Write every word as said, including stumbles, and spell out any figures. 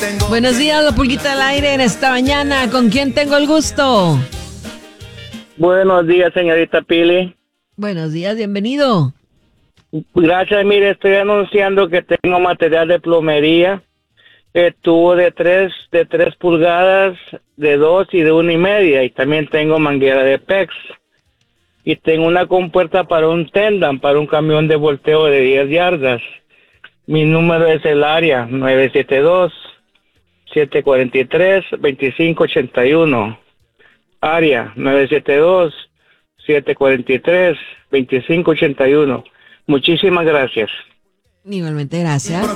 Buenos días, la pulguita al aire en esta mañana. ¿Con quién tengo el gusto? Buenos días, señorita Pili. Buenos días, bienvenido. Gracias, mire, estoy anunciando que tengo material de plomería, eh, tubo de tres, de tres pulgadas, de dos y de una y media, y también tengo manguera de PEX. Y tengo una compuerta para un tendam, para un camión de volteo de diez yardas. Mi número es el área nueve siete dos, siete cuatro tres, dos cinco ocho uno. Área nueve siete dos, siete cuatro tres, dos cinco ocho uno. Muchísimas gracias. Igualmente, gracias.